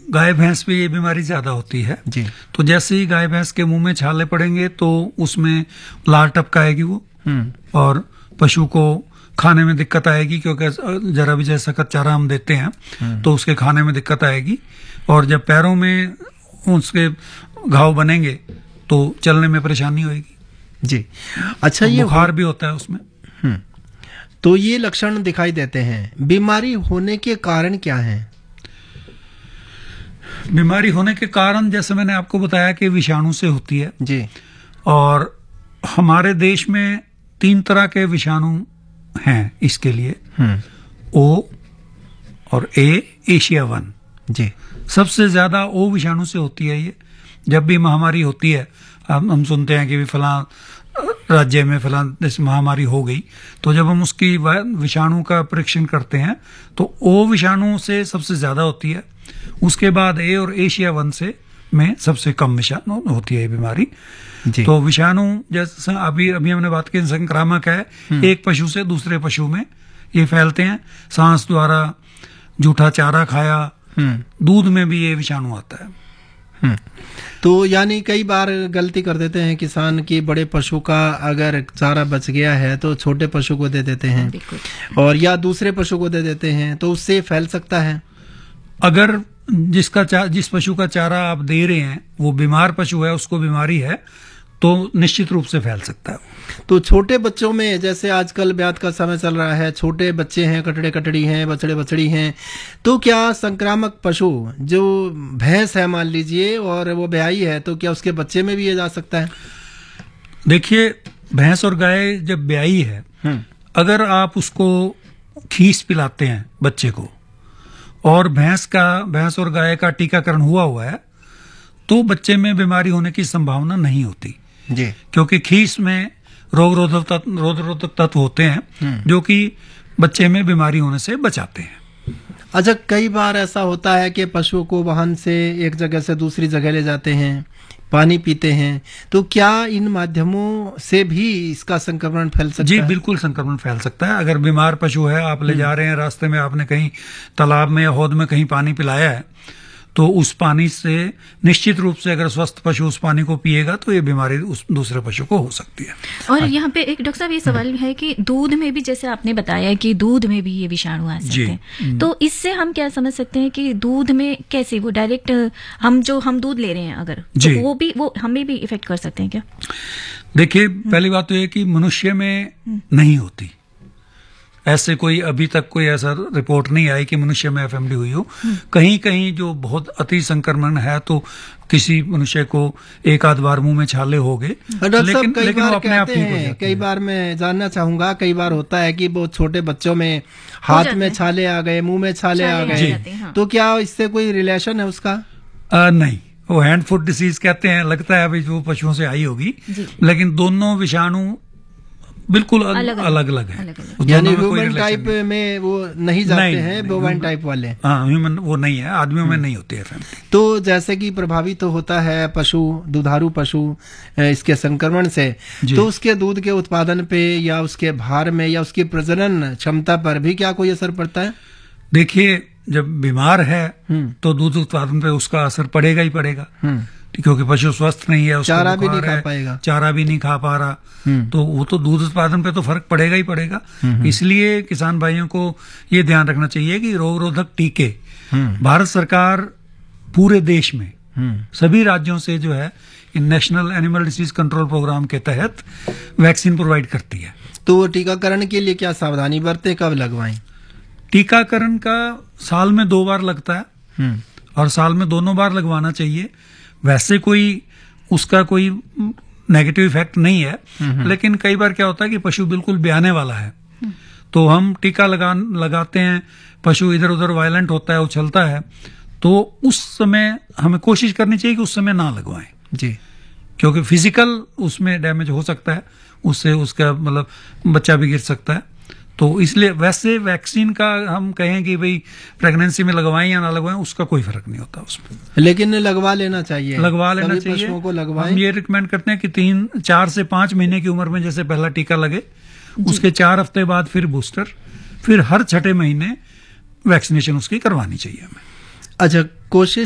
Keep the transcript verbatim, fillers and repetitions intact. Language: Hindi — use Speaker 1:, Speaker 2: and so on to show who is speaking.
Speaker 1: गाय भैंस पे ये बीमारी ज्यादा होती है
Speaker 2: जी।
Speaker 1: तो जैसे ही गाय भैंस के मुंह में छाले पड़ेंगे तो उसमें लार टपकाएगी वो, और पशु को खाने में दिक्कत आएगी, क्योंकि जरा भी जैसा सख्त चारा हम देते हैं तो उसके खाने में दिक्कत आएगी, और जब पैरों में उसके घाव बनेंगे तो चलने में परेशानी होगी
Speaker 2: जी। अच्छा, ये
Speaker 1: बुखार भी होता है उसमें।
Speaker 2: तो ये लक्षण दिखाई देते हैं, बीमारी होने के कारण क्या हैं?
Speaker 1: बीमारी होने के कारण जैसे मैंने आपको बताया कि विषाणु से होती है
Speaker 2: जी।
Speaker 1: और हमारे देश में तीन तरह के विषाणु हैं इसके लिए, ओ और ए, एशिया वन
Speaker 2: जी।
Speaker 1: सबसे ज्यादा ओ विषाणु से होती है ये। जब भी महामारी होती है, हम हम सुनते हैं कि फलां राज्य में फलां जैसे महामारी हो गई, तो जब हम उसकी विषाणु का परीक्षण करते हैं तो ओ विषाणु से सबसे ज्यादा होती है, उसके बाद ए और एशिया वन से में सबसे कम विषाणु होती है ये बीमारी
Speaker 2: जी।
Speaker 1: तो विषाणु जैसे अभी अभी हमने बात की संक्रामक है, एक पशु से दूसरे पशु में ये फैलते हैं, सांस द्वारा, जूठा चारा खाया, दूध में भी ये विषाणु आता है।
Speaker 2: तो यानी कई बार गलती कर देते हैं किसान की, बड़े पशु का अगर चारा बच गया है तो छोटे पशु को दे देते हैं, और या दूसरे पशु को दे देते हैं, तो उससे फैल सकता है।
Speaker 1: अगर जिसका जिस पशु का चारा आप दे रहे हैं वो बीमार पशु है, उसको बीमारी है, तो निश्चित रूप से फैल सकता है।
Speaker 2: तो छोटे बच्चों में, जैसे आजकल ब्यात का समय चल रहा है, छोटे बच्चे हैं, कटड़े कटड़ी हैं, बछड़े बछड़ी हैं, तो क्या संक्रामक पशु जो भैंस है मान लीजिए और वो ब्याई है, तो क्या उसके बच्चे में भी ये जा सकता है?
Speaker 1: देखिए, भैंस और गाय जब ब्याई है, अगर आप उसको खीस पिलाते हैं बच्चे को, और भैंस का भैंस और गाय का टीकाकरण हुआ हुआ है, तो बच्चे में बीमारी होने की संभावना नहीं होती
Speaker 2: जी।
Speaker 1: क्योंकि खीस में रोग रोधक तत्व रोग रोधक तत्व होते हैं जो कि बच्चे में बीमारी होने से बचाते हैं।
Speaker 2: अच्छा, कई बार ऐसा होता है कि पशुओं को वाहन से एक जगह से दूसरी जगह ले जाते हैं, पानी पीते हैं, तो क्या इन माध्यमों से भी इसका संक्रमण फैल सकता
Speaker 1: जी,
Speaker 2: है?
Speaker 1: बिल्कुल संक्रमण फैल सकता है। अगर बीमार पशु है, आप ले जा रहे हैं, रास्ते में आपने कहीं तालाब में या हौद में कहीं पानी पिलाया है, तो उस पानी से निश्चित रूप से अगर स्वस्थ पशु उस पानी को पिएगा तो ये बीमारी उस दूसरे पशु को हो सकती है।
Speaker 3: और यहाँ पे एक डॉक्टर साहब ये सवाल है कि दूध में भी, जैसे आपने बताया कि दूध में भी ये विषाणु आ सकते हैं, तो इससे हम क्या समझ सकते हैं कि दूध में कैसे वो डायरेक्ट हम जो हम दूध ले रहे हैं अगर, तो वो भी वो हमें भी इफेक्ट कर सकते हैं क्या?
Speaker 1: देखिए, पहली बात तो ये कि मनुष्य में नहीं होती, ऐसे कोई अभी तक कोई ऐसा रिपोर्ट नहीं आई कि मनुष्य में एफएमडी हुई हो। कहीं कहीं जो बहुत अति संक्रमण है तो किसी मनुष्य को एक आध बार मुंह में छाले हो गए, लेकिन,
Speaker 2: कई
Speaker 1: लेकिन
Speaker 2: बार
Speaker 1: वो अपने आप ठीक हो
Speaker 2: हैं,
Speaker 1: जाते
Speaker 2: कई
Speaker 1: हैं।
Speaker 2: बार मैं जानना चाहूंगा, कई बार होता है कि बहुत छोटे बच्चों में हाथ में छाले आ गए, मुंह में छाले आ गए,
Speaker 3: हाँ।
Speaker 2: तो क्या इससे कोई रिलेशन है उसका?
Speaker 1: आ, नहीं, वो हैंड फुट डिसीज कहते हैं, लगता है अभी जो पशुओं से आई होगी, लेकिन दोनों विषाणु बिल्कुल अलग अलग, अलग है।
Speaker 2: यानी ह्यूमन टाइप में वो नहीं जाते हैं, बोवाइन टाइप वाले।
Speaker 1: हाँ, ह्यूमन वो नहीं है, आदमियों में नहीं होती है।
Speaker 2: तो जैसे कि प्रभावित तो होता है पशु, दुधारू पशु इसके संक्रमण से, तो उसके दूध के उत्पादन पे या उसके भार में या उसकी प्रजनन क्षमता पर भी क्या कोई असर पड़ता है?
Speaker 1: देखिए, जब बीमार है तो दूध उत्पादन पे उसका असर पड़ेगा ही पड़ेगा, क्योंकि पशु स्वस्थ नहीं है, उसको
Speaker 2: चारा भी नहीं खा पाएगा,
Speaker 1: चारा भी नहीं खा पा रहा, तो वो तो दूध उत्पादन पे तो फर्क पड़ेगा ही पड़ेगा। इसलिए किसान भाइयों को ये ध्यान रखना चाहिए कि रोग रोधक टीके भारत सरकार पूरे देश में सभी राज्यों से जो है national animal disease control programme के तहत वैक्सीन प्रोवाइड करती है।
Speaker 2: तो टीकाकरण के लिए क्या सावधानी बरतें, कब लगवाएं?
Speaker 1: टीकाकरण का साल में दो बार लगता है और साल में दोनों बार लगवाना चाहिए। वैसे कोई उसका कोई नेगेटिव इफेक्ट नहीं है, लेकिन कई बार क्या होता है कि पशु बिल्कुल ब्याने वाला है तो हम टीका लगा लगाते हैं, पशु इधर उधर वायलेंट होता है, उछलता है, तो उस समय हमें कोशिश करनी चाहिए कि उस समय ना लगवाएं
Speaker 2: जी,
Speaker 1: क्योंकि फिजिकल उसमें डैमेज हो सकता है, उससे उसका मतलब बच्चा भी गिर सकता है। तो इसलिए वैसे वैक्सीन का हम कहें कि भाई प्रेगनेंसी में लगवाएं या ना लगवाएं, उसका कोई फर्क नहीं होता उसमें,
Speaker 2: लेकिन लगवा लेना चाहिए,
Speaker 1: लगवा लेना चाहिए।
Speaker 2: पशुओं को लगवाएं।
Speaker 1: हम ये रिकमेंड करते हैं कि तीन चार से पांच महीने की उम्र में जैसे पहला टीका लगे, उसके चार हफ्ते बाद फिर बूस्टर, फिर हर छठे महीने वैक्सीनेशन उसकी करवानी चाहिए हमें।
Speaker 2: अच्छा, कोशिश